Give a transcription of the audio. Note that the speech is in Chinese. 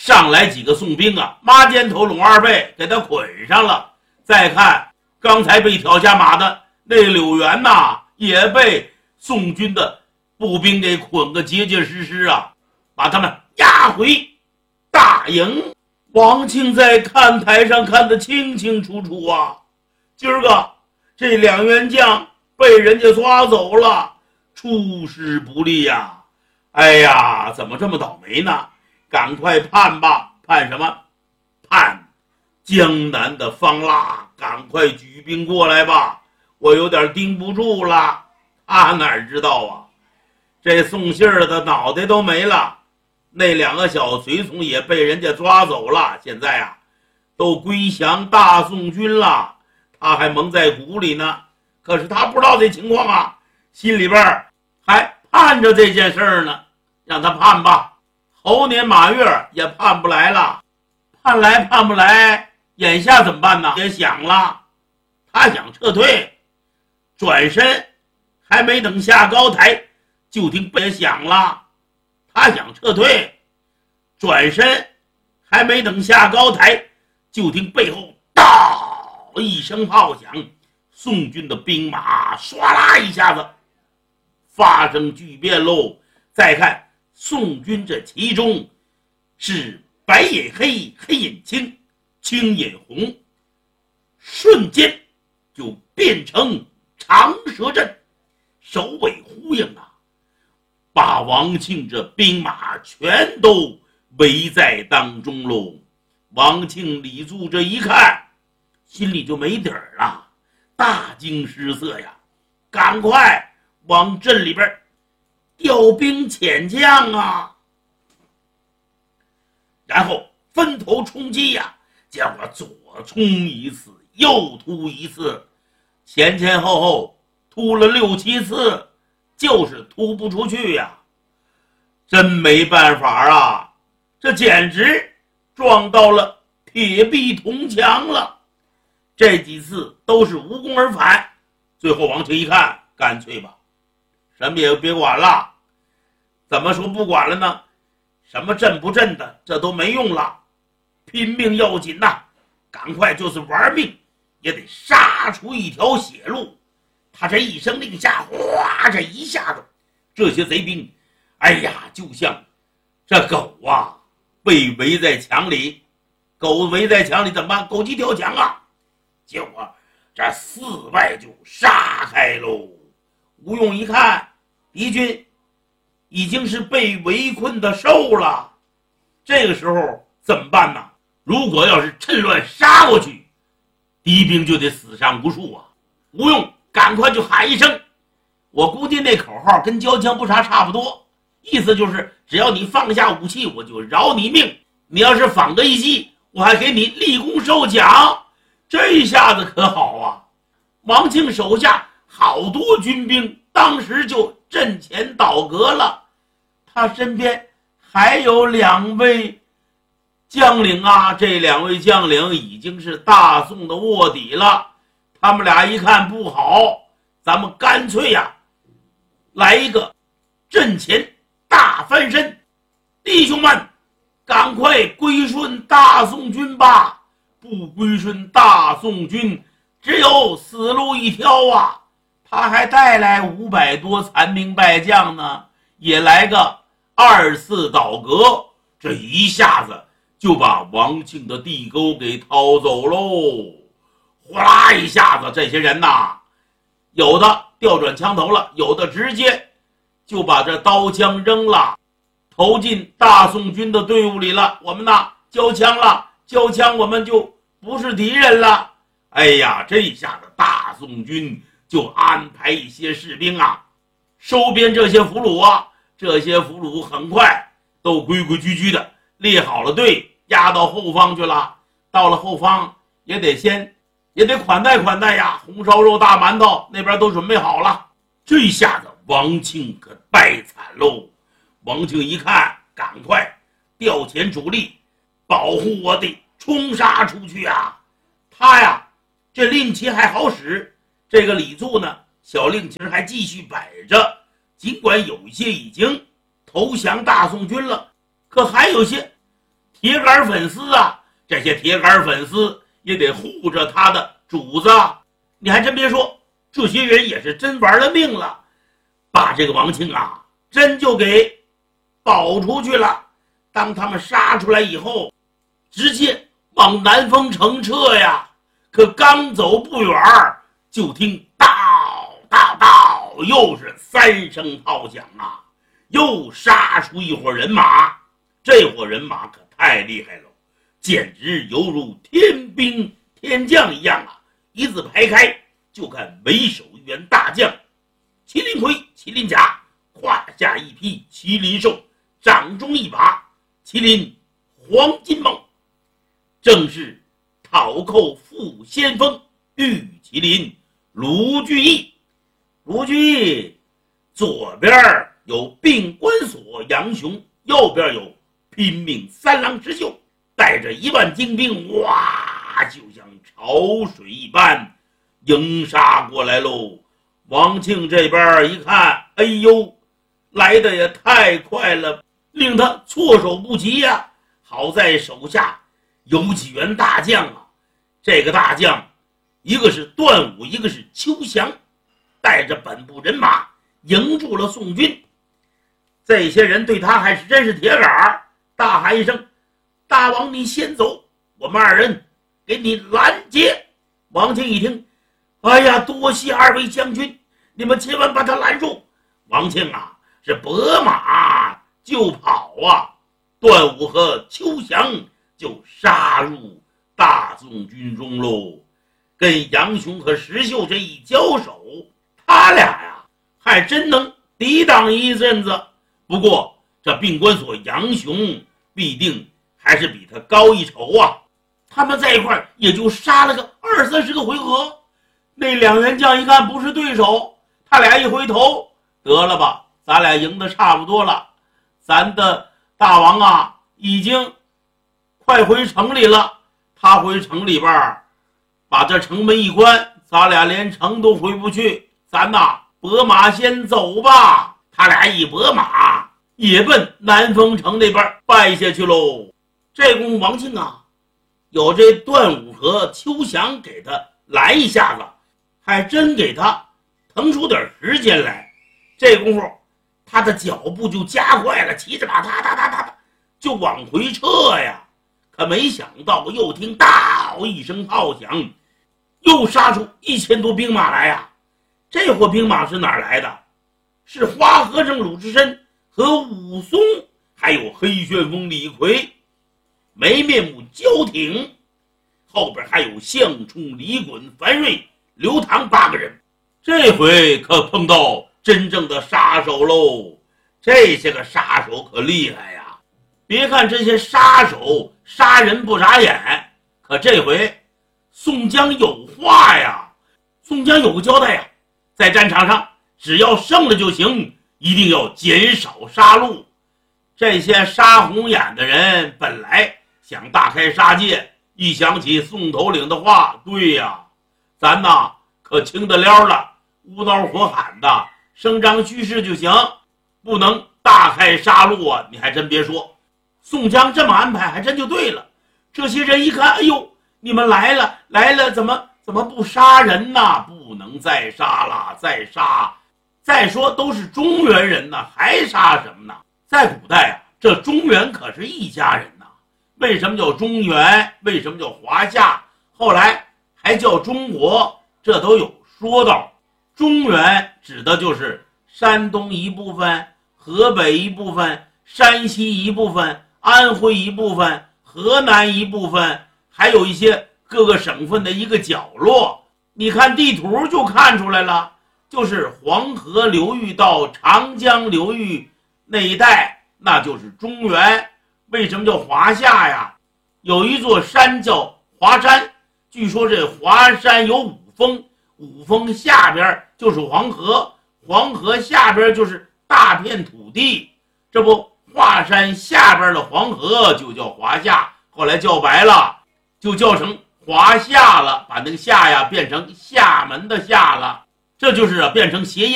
上来几个宋兵啊，麻肩头拢二背给他捆上了。再看刚才被挑下马的那柳元呐，也被宋军的步兵给捆个结结实实啊，把他们押回大营。王庆在看台上看得清清楚楚啊，今儿个这两员将被人家抓走了，出师不利呀！哎呀，怎么这么倒霉呢？赶快判吧！判什么？判江南的方腊，赶快举兵过来吧！我有点盯不住了。他哪知道啊，这宋信儿的脑袋都没了，那两个小随从也被人家抓走了，现在啊，都归降大宋军了。他还蒙在鼓里呢，可是他不知道这情况啊，心里边还盼着这件事儿呢。让他判吧，猴年马月也判不来了，判来判不来，眼下怎么办呢？也想了，他想撤退，转身还没等下高台，就听别响了。他想撤退，转身还没等下高台，就听背后到一声炮响，宋军的兵马唰啦一下子发生巨变喽。再看宋军这其中是白引黑，黑引青，青引红，瞬间就变成长蛇阵，首尾呼应啊，把王庆这兵马全都围在当中喽。王庆、李柱这一看，心里就没底儿了，大惊失色呀，赶快往阵里边调兵遣将啊，然后分头冲击呀，结果左冲一次，右突一次，前前后后突了6、7次，就是突不出去呀，真没办法啊，这简直撞到了铁壁铜墙了。这几次都是无功而返，最后王庆一看，干脆吧，什么也别管了。怎么说不管了呢？什么阵不阵的，这都没用了，拼命要紧呐，赶快就是玩命也得杀出一条血路。他这一声令下，哗，这一下子这些贼兵，哎呀，就像这狗啊被围在墙里，狗围在墙里怎么办？狗急跳墙啊，结果这四外就杀开喽。吴用一看敌军已经是被围困的瘦了，这个时候怎么办呢？如果要是趁乱杀过去，敌兵就得死伤无数啊。吴用赶快就喊一声，我估计那口号跟交枪不杀差不多，意思就是只要你放下武器，我就饶你命，你要是反个一击，我还给你立功受奖。这一下子可好啊，王庆手下好多军兵当时就阵前倒戈了，他身边还有2位将领啊，这2位将领已经是大宋的卧底了。他们俩一看不好，咱们干脆呀，来一个阵前大翻身，弟兄们赶快归顺大宋军吧，不归顺大宋军只有死路一条啊。他还带来500多残兵败将呢，也来个2次倒戈，这一下子就把王庆的地沟给掏走喽。呼啦一下子，这些人呐，有的调转枪头了，有的直接就把这刀枪扔了，投进大宋军的队伍里了。我们呐，交枪了，交枪我们就不是敌人了。哎呀，这一下子大宋军就安排一些士兵啊，收编这些俘虏啊，这些俘虏很快都规规矩矩的列好了队，押到后方去了。到了后方也得款待款待呀，红烧肉、大馒头那边都准备好了。这一下子王庆可败惨喽。王庆一看，赶快调遣主力保护我，得冲杀出去啊。他呀，这令旗还好使，这个李柱呢，小令旗还继续摆着，尽管有一些已经投降大宋军了，可还有些铁杆粉丝啊，这些铁杆粉丝也得护着他的主子。你还真别说，这些人也是真玩了命了，把这个王庆啊真就给保出去了。当他们杀出来以后，直接往南丰城撤呀。可刚走不远，就听到到到，又是3声炮响啊，又杀出一伙人马。这伙人马可太厉害了，简直犹如天兵天将一样啊！一字排开，就看为首一员大将，麒麟盔、麒麟甲，胯下一匹麒麟兽，掌中一把麒麟黄金蟒，正是讨寇副先锋玉麒麟卢俊义。卢俊义左边有病关索杨雄，右边有拼命三郎石秀，带着1万精兵，哇，就像潮水一般迎杀过来喽。王庆这边一看，哎呦，来的也太快了，令他措手不及呀。好在手下有几员大将啊，这个大将一个是段武，一个是邱翔，带着本部人马迎住了宋军。这些人对他还是真是铁杆，大喊一声：大王你先走，我们2人给你拦截。王庆一听，哎呀，多谢2位将军，你们千万把他拦住。王庆啊是拨马就跑啊，段武和邱翔就杀入大宋军中喽。跟杨雄和石秀这一交手，他俩呀还真能抵挡一阵子。不过这病关索杨雄必定还是比他高一筹啊，他们在一块也就杀了个20-30个回合。那2员将一看不是对手，他俩一回头，得了吧，咱俩赢得差不多了，咱的大王啊已经快回城里了，他回城里边把这城门一关，咱俩连城都回不去，咱呐拨马先走吧。他俩一拨马也奔南丰城那边败下去喽。这功夫王庆啊有这段武和邱翔给他拦一下子，还真给他腾出点时间来。这功夫他的脚步就加快了，骑着马哒哒哒哒就往回撤呀。可没想到又听到一声炮响，又杀出1000多兵马来呀。这伙兵马是哪儿来的？是花和尚鲁智深和武松，还有黑旋风李逵、没面目焦挺，后边还有项冲、李衮、樊瑞、刘唐8个人。这回可碰到真正的杀手喽！这些个杀手可厉害呀！别看这些杀手杀人不眨眼，可这回宋江有话呀。宋江有个交代呀，在战场上只要胜了就行，一定要减少杀戮。这些杀红眼的人本来想大开杀戒，一想起宋头领的话，对呀，咱呐可轻得了了，无脑火喊的声张虚势就行，不能大开杀戮啊！你还真别说，宋江这么安排还真就对了。这些人一看，哎呦，你们来了，怎么不杀人呢？不能再杀了，再杀，再说都是中原人呢，还杀什么呢？在古代啊，这中原可是一家人呐。为什么叫中原？为什么叫华夏？后来还叫中国，这都有说道。中原指的就是山东一部分、河北一部分、山西一部分、安徽一部分、河南一部分，还有一些各个省份的一个角落。你看地图就看出来了，就是黄河流域到长江流域那一带，那就是中原。为什么叫华夏呀？有一座山叫华山，据说这华山有5峰，5峰下边就是黄河，黄河下边就是大片土地。这不，华山下边的黄河就叫华夏，后来叫白了，就叫成华夏了，把那个夏呀变成厦门的厦了，这就是变成谐音。